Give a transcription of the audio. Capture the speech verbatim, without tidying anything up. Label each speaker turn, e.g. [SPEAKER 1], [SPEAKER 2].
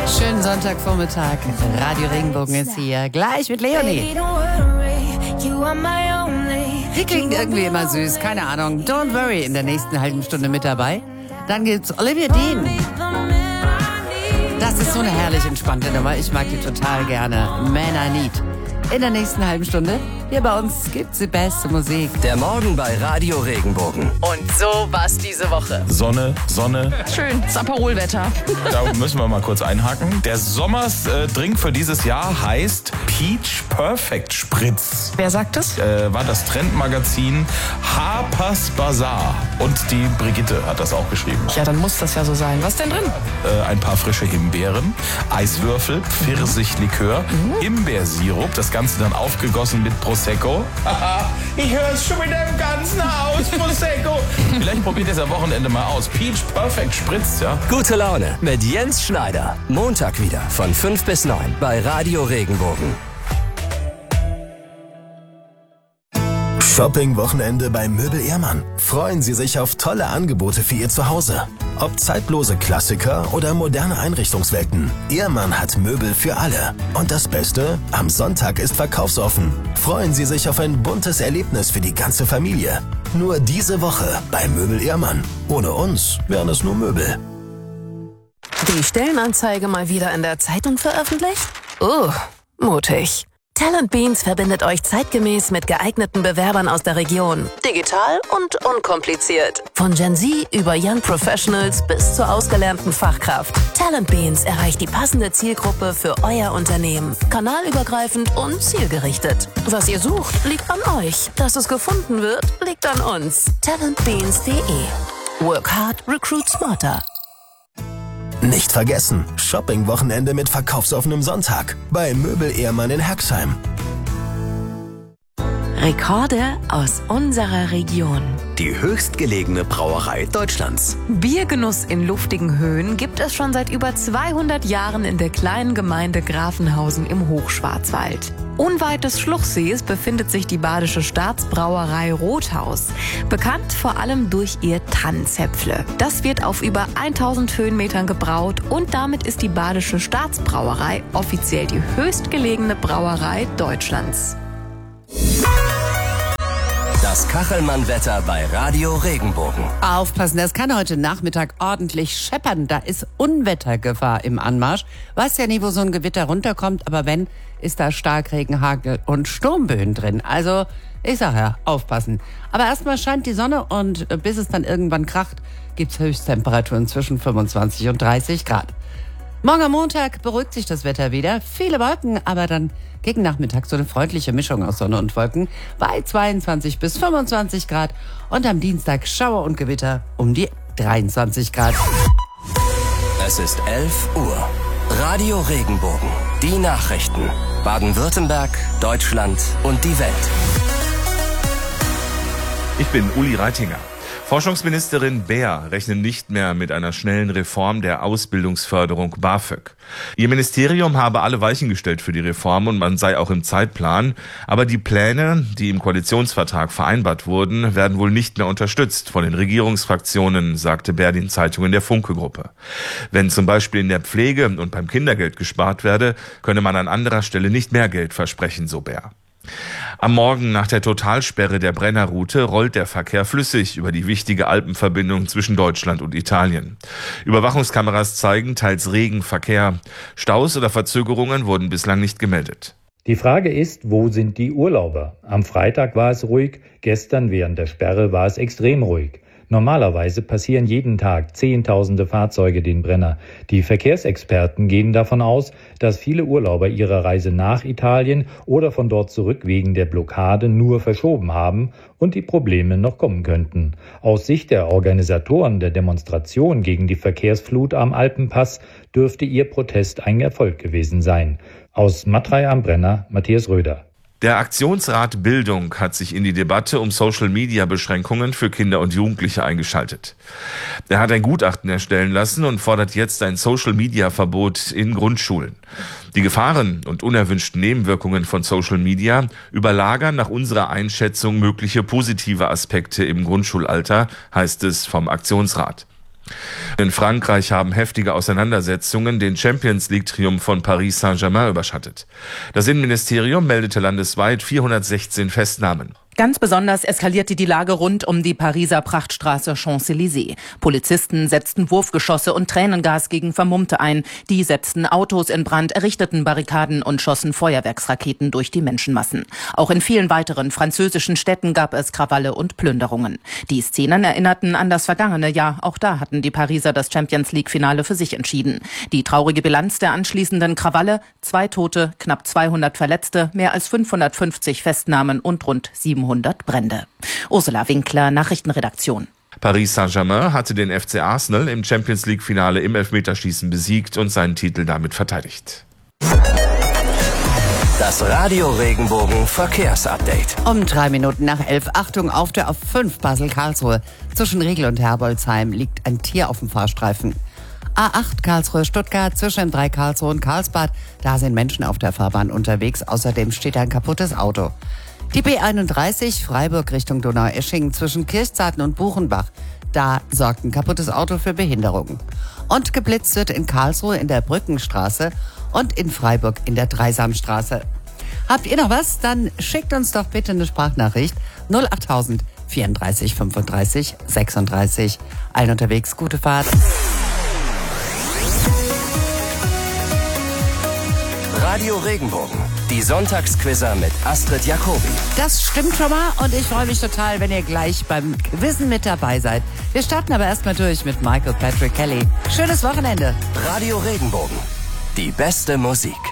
[SPEAKER 1] Schönen Sonntagvormittag. Radio Regenbogen ist hier. Gleich mit Leonie. Die klingt irgendwie immer süß. Keine Ahnung. Don't worry in der nächsten halben Stunde mit dabei. Dann gibt's Olivia Dean. Das ist so eine herrlich entspannte Nummer. Ich mag die total gerne. Man I Need. In der nächsten halben Stunde hier bei uns gibt's die beste Musik.
[SPEAKER 2] Der Morgen bei Radio Regenbogen.
[SPEAKER 1] Und so war's diese Woche.
[SPEAKER 3] Sonne, Sonne.
[SPEAKER 4] Schön, das Aperolwetter.
[SPEAKER 3] Da müssen wir mal kurz einhaken. Der Sommers-Drink für dieses Jahr heißt Peach Perfect Spritz.
[SPEAKER 4] Wer sagt das?
[SPEAKER 3] Äh, war das Trendmagazin Harper's Bazaar. Und die Brigitte hat das auch geschrieben.
[SPEAKER 4] Ja, dann muss das ja so sein. Was denn drin?
[SPEAKER 3] Äh, ein paar frische Himbeeren, Eiswürfel, Pfirsichlikör, mhm. Himbeersirup, das Ganze dann aufgegossen mit Prosecco. Ich höre es schon wieder im ganzen Haus, Prosecco. Vielleicht probiert ihr es am Wochenende mal aus. Peach Perfect Spritz, ja.
[SPEAKER 2] Gute Laune mit Jens Schneider. Montag wieder von fünf bis neun bei Radio Regenbogen.
[SPEAKER 5] Shopping-Wochenende bei Möbel Ehrmann. Freuen Sie sich auf tolle Angebote für Ihr Zuhause. Ob zeitlose Klassiker oder moderne Einrichtungswelten. Ehrmann hat Möbel für alle. Und das Beste? Am Sonntag ist verkaufsoffen. Freuen Sie sich auf ein buntes Erlebnis für die ganze Familie. Nur diese Woche bei Möbel Ehrmann. Ohne uns wären es nur Möbel.
[SPEAKER 6] Die Stellenanzeige mal wieder in der Zeitung veröffentlicht? Oh, mutig. Talent Beans verbindet euch zeitgemäß mit geeigneten Bewerbern aus der Region. Digital und unkompliziert. Von Gen Z über Young Professionals bis zur ausgelernten Fachkraft. Talent Beans erreicht die passende Zielgruppe für euer Unternehmen. Kanalübergreifend und zielgerichtet. Was ihr sucht, liegt an euch. Dass es gefunden wird, liegt an uns. talentbeans punkt de. Work hard, recruit smarter.
[SPEAKER 5] Nicht vergessen, Shopping-Wochenende mit verkaufsoffenem Sonntag bei Möbel Ehrmann in Herxheim.
[SPEAKER 7] Rekorde aus unserer Region.
[SPEAKER 2] Die höchstgelegene Brauerei Deutschlands.
[SPEAKER 7] Biergenuss in luftigen Höhen gibt es schon seit über zweihundert Jahren in der kleinen Gemeinde Grafenhausen im Hochschwarzwald. Unweit des Schluchsees befindet sich die badische Staatsbrauerei Rothaus, bekannt vor allem durch ihr Tannenzäpfle. Das wird auf über tausend Höhenmetern gebraut und damit ist die badische Staatsbrauerei offiziell die höchstgelegene Brauerei Deutschlands.
[SPEAKER 2] Das Kachelmann-Wetter bei Radio Regenbogen.
[SPEAKER 1] Aufpassen, das kann heute Nachmittag ordentlich scheppern. Da ist Unwettergefahr im Anmarsch. Weiß ja nie, wo so ein Gewitter runterkommt, aber wenn, ist da Starkregen, Hagel und Sturmböen drin. Also, ich sag ja, aufpassen. Aber erstmal scheint die Sonne und bis es dann irgendwann kracht, gibt's Höchsttemperaturen zwischen fünfundzwanzig und dreißig Grad. Morgen am Montag beruhigt sich das Wetter wieder. Viele Wolken, aber dann gegen Nachmittag so eine freundliche Mischung aus Sonne und Wolken bei zweiundzwanzig bis fünfundzwanzig Grad. Und am Dienstag Schauer und Gewitter um die dreiundzwanzig Grad.
[SPEAKER 2] Es ist elf Uhr. Radio Regenbogen. Die Nachrichten. Baden-Württemberg, Deutschland und die Welt.
[SPEAKER 8] Ich bin Uli Reitinger. Forschungsministerin Beer rechnet nicht mehr mit einer schnellen Reform der Ausbildungsförderung BAföG. Ihr Ministerium habe alle Weichen gestellt für die Reform und man sei auch im Zeitplan. Aber die Pläne, die im Koalitionsvertrag vereinbart wurden, werden wohl nicht mehr unterstützt von den Regierungsfraktionen, sagte Beer den Zeitungen der Funke-Gruppe. Wenn zum Beispiel in der Pflege und beim Kindergeld gespart werde, könne man an anderer Stelle nicht mehr Geld versprechen, so Beer. Am Morgen nach der Totalsperre der Brennerroute rollt der Verkehr flüssig über die wichtige Alpenverbindung zwischen Deutschland und Italien. Überwachungskameras zeigen teils regen Verkehr. Staus oder Verzögerungen wurden bislang nicht gemeldet.
[SPEAKER 9] Die Frage ist, wo sind die Urlauber? Am Freitag war es ruhig, gestern während der Sperre war es extrem ruhig. Normalerweise passieren jeden Tag Zehntausende Fahrzeuge den Brenner. Die Verkehrsexperten gehen davon aus, dass viele Urlauber ihre Reise nach Italien oder von dort zurück wegen der Blockade nur verschoben haben und die Probleme noch kommen könnten. Aus Sicht der Organisatoren der Demonstration gegen die Verkehrsflut am Alpenpass dürfte ihr Protest ein Erfolg gewesen sein. Aus Matrei am Brenner, Matthias Röder.
[SPEAKER 8] Der Aktionsrat Bildung hat sich in die Debatte um Social-Media-Beschränkungen für Kinder und Jugendliche eingeschaltet. Er hat ein Gutachten erstellen lassen und fordert jetzt ein Social-Media-Verbot in Grundschulen. Die Gefahren und unerwünschten Nebenwirkungen von Social-Media überlagern nach unserer Einschätzung mögliche positive Aspekte im Grundschulalter, heißt es vom Aktionsrat. In Frankreich haben heftige Auseinandersetzungen den Champions-League-Triumph von Paris Saint-Germain überschattet. Das Innenministerium meldete landesweit vierhundertsechzehn Festnahmen.
[SPEAKER 10] Ganz besonders eskalierte die Lage rund um die Pariser Prachtstraße Champs-Élysées. Polizisten setzten Wurfgeschosse und Tränengas gegen Vermummte ein. Die setzten Autos in Brand, errichteten Barrikaden und schossen Feuerwerksraketen durch die Menschenmassen. Auch in vielen weiteren französischen Städten gab es Krawalle und Plünderungen. Die Szenen erinnerten an das vergangene Jahr. Auch da hatten die Pariser das Champions-League-Finale für sich entschieden. Die traurige Bilanz der anschließenden Krawalle: zwei Tote, knapp zweihundert Verletzte, mehr als fünfhundertfünfzig Festnahmen und rund siebenhundert Brände. Ursula Winkler, Nachrichtenredaktion.
[SPEAKER 8] Paris Saint-Germain hatte den F C Arsenal im Champions-League-Finale im Elfmeterschießen besiegt und seinen Titel damit verteidigt.
[SPEAKER 2] Das Radio Regenbogen Verkehrsupdate.
[SPEAKER 1] Um drei Minuten nach elf. Achtung, auf der A fünf Basel-Karlsruhe. Zwischen Riegel und Herbolzheim liegt ein Tier auf dem Fahrstreifen. A acht Karlsruhe-Stuttgart zwischen M drei Karlsruhe und Karlsbad. Da sind Menschen auf der Fahrbahn unterwegs. Außerdem steht ein kaputtes Auto. Die B einunddreißig Freiburg Richtung Donaueschingen zwischen Kirchzarten und Buchenbach. Da sorgt ein kaputtes Auto für Behinderungen. Und geblitzt wird in Karlsruhe in der Brückenstraße und in Freiburg in der Dreisamstraße. Habt ihr noch was? Dann schickt uns doch bitte eine Sprachnachricht. null achttausend vierunddreißig fünfunddreißig sechsunddreißig. Allen unterwegs, gute Fahrt.
[SPEAKER 2] Radio Regenbogen. Die Sonntagsquizzer mit Astrid Jacobi.
[SPEAKER 1] Das stimmt schon mal und ich freue mich total, wenn ihr gleich beim Quizzen mit dabei seid. Wir starten aber erstmal durch mit Michael Patrick Kelly. Schönes Wochenende.
[SPEAKER 2] Radio Regenbogen. Die beste Musik.